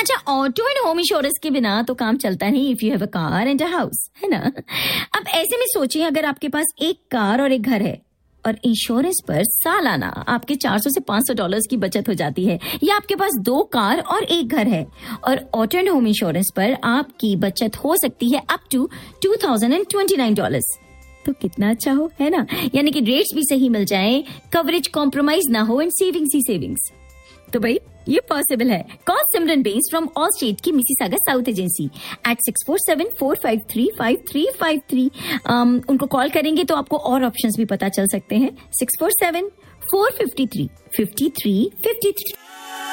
अच्छा, auto and home insurance के बिना तो काम चलता नहीं if you have a car and a house, है ना? अब ऐसे में सोचिए, अगर आपके पास एक कार और एक घर है और इंश्योरेंस पर सालाना आपके $400 से $500 की बचत हो जाती है, या आपके पास 2 कार और एक घर है और ऑटो एंड होम इंश्योरेंस पर आपकी बचत हो सकती है अप टू $2029, तो कितना अच्छा हो, है ना? यानी कि रेट्स भी सही मिल जाए, कवरेज कॉम्प्रोमाइज ना हो एंड सेविंग्स ही सेविंग्स। तो भाई ये पॉसिबल है। Call Simran Benz from all state की मिसिसागा साउथ एजेंसी एट 647-453-5353। उनको कॉल करेंगे तो आपको और ऑप्शंस भी पता चल सकते हैं। 647-453-5353।